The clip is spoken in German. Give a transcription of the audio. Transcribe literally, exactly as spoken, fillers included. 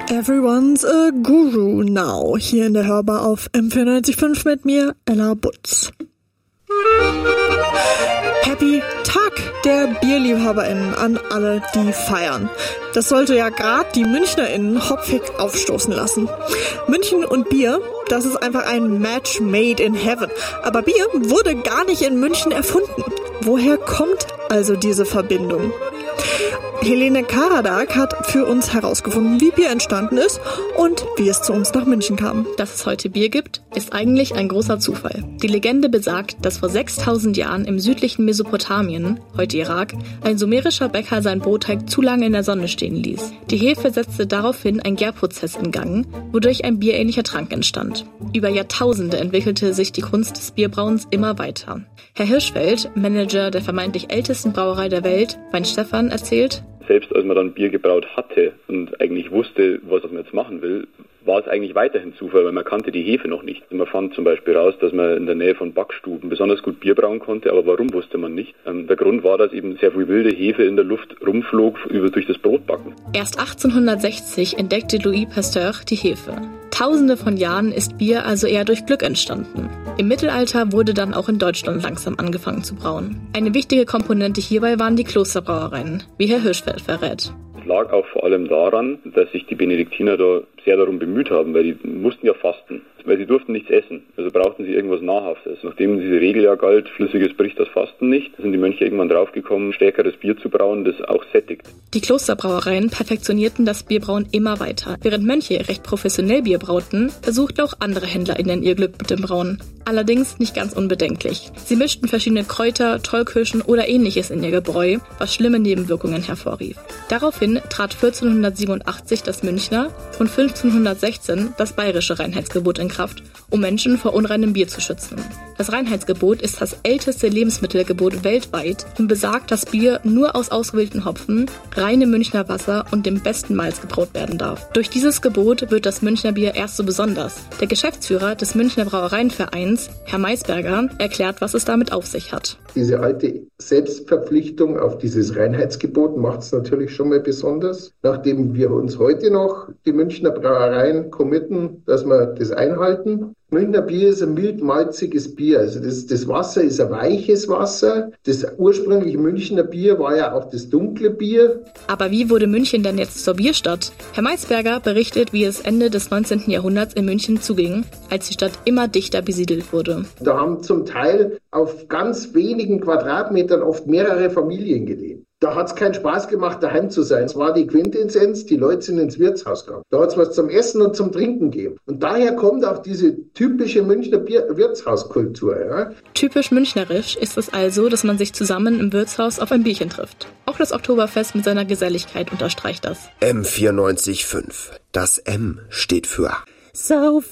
Everyone's a Guru now. Hier in der Hörbar auf M vierundneunzig Komma fünf mit mir, Ella Butz. Happy Tag der BierliebhaberInnen an alle, die feiern. Das sollte ja gerade die MünchnerInnen hopfig aufstoßen lassen. München und Bier, das ist einfach ein Match made in heaven. Aber Bier wurde gar nicht in München erfunden. Woher kommt also diese Verbindung? Helene Karadak hat für uns herausgefunden, wie Bier entstanden ist und wie es zu uns nach München kam. Dass es heute Bier gibt, ist eigentlich ein großer Zufall. Die Legende besagt, dass vor sechstausend Jahren im südlichen Mesopotamien, heute Irak, ein sumerischer Bäcker sein Brotteig zu lange in der Sonne stehen ließ. Die Hefe setzte daraufhin einen Gärprozess in Gang, wodurch ein bierähnlicher Trank entstand. Über Jahrtausende entwickelte sich die Kunst des Bierbrauens immer weiter. Herr Hirschfeld, Manager der vermeintlich ältesten Brauerei der Welt, Weinstefan, erzählt: Selbst als man dann Bier gebraut hatte und eigentlich wusste, was man jetzt machen will, war es eigentlich weiterhin Zufall, weil man kannte die Hefe noch nicht. Man fand zum Beispiel raus, dass man in der Nähe von Backstuben besonders gut Bier brauen konnte, aber warum wusste man nicht. Ähm, der Grund war, dass eben sehr viel wilde Hefe in der Luft rumflog über durch das Brotbacken. Erst achtzehnhundertsechzig entdeckte Louis Pasteur die Hefe. Tausende von Jahren ist Bier also eher durch Glück entstanden. Im Mittelalter wurde dann auch in Deutschland langsam angefangen zu brauen. Eine wichtige Komponente hierbei waren die Klosterbrauereien, wie Herr Hirschfeld verrät. Es lag auch vor allem daran, dass sich die Benediktiner da sehr darum bemüht haben, weil die mussten ja fasten, weil sie durften nichts essen, also brauchten sie irgendwas Nahrhaftes. Nachdem diese Regel ja galt, Flüssiges bricht das Fasten nicht, sind die Mönche irgendwann draufgekommen, stärkeres Bier zu brauen, das auch sättigt. Die Klosterbrauereien perfektionierten das Bierbrauen immer weiter. Während Mönche recht professionell Bier brauten, versuchten auch andere HändlerInnen ihr Glück mit dem Brauen. Allerdings nicht ganz unbedenklich. Sie mischten verschiedene Kräuter, Tollkirschen oder ähnliches in ihr Gebräu, was schlimme Nebenwirkungen hervorrief. Daraufhin trat vierzehnhundertsiebenundachtzig das Münchner und fünfzehnhundertsechzehn das bayerische Reinheitsgebot in Kraft, um Menschen vor unreinem Bier zu schützen. Das Reinheitsgebot ist das älteste Lebensmittelgebot weltweit und besagt, dass Bier nur aus ausgewählten Hopfen, reinem Münchner Wasser und dem besten Malz gebraut werden darf. Durch dieses Gebot wird das Münchner Bier erst so besonders. Der Geschäftsführer des Münchner Brauereienvereins, Herr Maisberger, erklärt, was es damit auf sich hat. Diese alte Selbstverpflichtung auf dieses Reinheitsgebot macht es natürlich schon mal besonders. Nachdem wir uns heute noch, die Münchner Brauereien, committen, dass wir das einhalten. Münchner Bier ist ein mild-malziges Bier. Also das, das Wasser ist ein weiches Wasser. Das ursprüngliche Münchner Bier war ja auch das dunkle Bier. Aber wie wurde München denn jetzt zur Bierstadt? Herr Maisberger berichtet, wie es Ende des neunzehnten Jahrhunderts in München zuging, als die Stadt immer dichter besiedelt wurde. Da haben zum Teil auf ganz wenigen Quadratmetern oft mehrere Familien gelebt. Da hat es keinen Spaß gemacht, daheim zu sein. Es war die Quintessenz, die Leute sind ins Wirtshaus gegangen. Da hat es was zum Essen und zum Trinken gegeben. Und daher kommt auch diese typische Münchner Bier- Wirtshauskultur. Ja? Typisch münchnerisch ist es also, dass man sich zusammen im Wirtshaus auf ein Bierchen trifft. Auch das Oktoberfest mit seiner Geselligkeit unterstreicht das. M vierundneunzig Komma fünf. Das M steht für Sauf